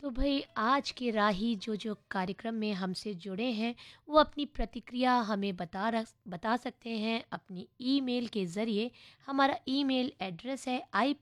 तो भाई आज के राही जो कार्यक्रम में हमसे जुड़े हैं वो अपनी प्रतिक्रिया हमें बता सकते हैं अपनी ईमेल के ज़रिए। हमारा ईमेल एड्रेस है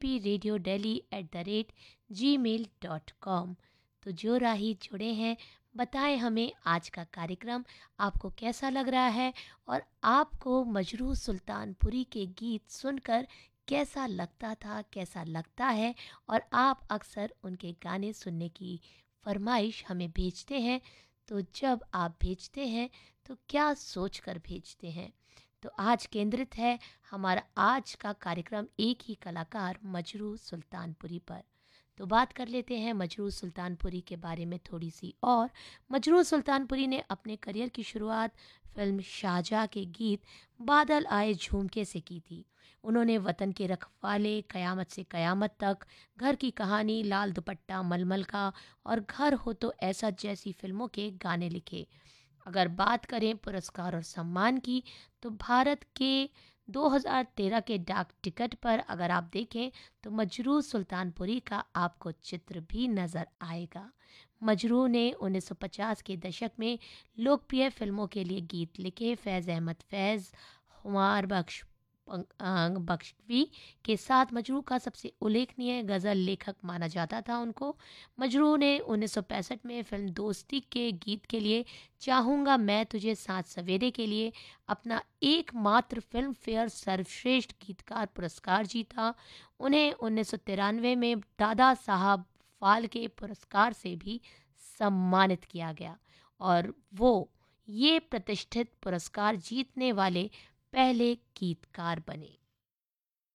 ipradiodeli@gmail.com। तो जो राही जुड़े हैं, बताएं हमें आज का कार्यक्रम आपको कैसा लग रहा है और आपको मजरूह सुल्तानपुरी के गीत सुनकर कैसा लगता था, कैसा लगता है। और आप अक्सर उनके गाने सुनने की फरमाइश हमें भेजते हैं, तो जब आप भेजते हैं तो क्या सोच कर भेजते हैं। तो आज केंद्रित है हमारा आज का कार्यक्रम एक ही कलाकार मजरूह सुल्तानपुरी पर। तो बात कर लेते हैं मजरूह सुल्तानपुरी के बारे में थोड़ी सी और। मजरूह सुल्तानपुरी ने अपने करियर की शुरुआत फिल्म शाहजहाँ के गीत बादल आए झूमके से की थी। उन्होंने वतन के रखवाले, कयामत से कयामत तक, घर की कहानी, लाल दुपट्टा मलमल का और घर हो तो ऐसा जैसी फिल्मों के गाने लिखे। अगर बात करें पुरस्कार और सम्मान की, तो भारत के 2013 के डाक टिकट पर अगर आप देखें तो मजरूह सुल्तानपुरी का आपको चित्र भी नज़र आएगा। मजरूह ने 1950 के दशक में लोकप्रिय फिल्मों के लिए गीत लिखे। फैज़ अहमद फैज़, हुमार बख्श बख्शवी के साथ मजरूह का सबसे उल्लेखनीय गज़ल लेखक माना जाता था उनको। मजरूह ने 1965 में फिल्म दोस्ती के गीत के लिए चाहूँगा मैं तुझे सात सवेरे के लिए अपना एकमात्र फिल्म फेयर सर्वश्रेष्ठ गीतकार पुरस्कार जीता। उन्हें 1993 में दादा साहब फाल्के पुरस्कार से भी सम्मानित किया गया और वो ये प्रतिष्ठित पुरस्कार जीतने वाले पहले गीतकार बने।